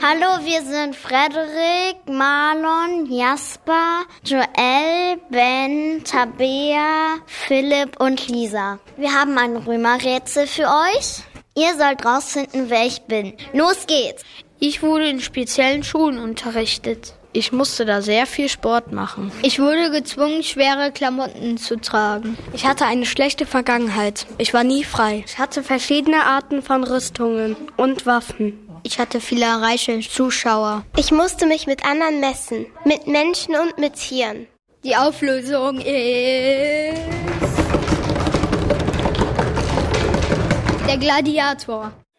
Hallo, wir sind Frederik, Marlon, Jasper, Joel, Ben, Tabea, Philipp und Lisa. Wir haben ein Römerrätsel für euch. Ihr sollt rausfinden, wer ich bin. Los geht's! Ich wurde in speziellen Schulen unterrichtet. Ich musste da sehr viel Sport machen. Ich wurde gezwungen, schwere Klamotten zu tragen. Ich hatte eine schlechte Vergangenheit. Ich war nie frei. Ich hatte verschiedene Arten von Rüstungen und Waffen. Ich hatte viele reiche Zuschauer. Ich musste mich mit anderen messen. Mit Menschen und mit Tieren. Die Auflösung ist... der Gladiator.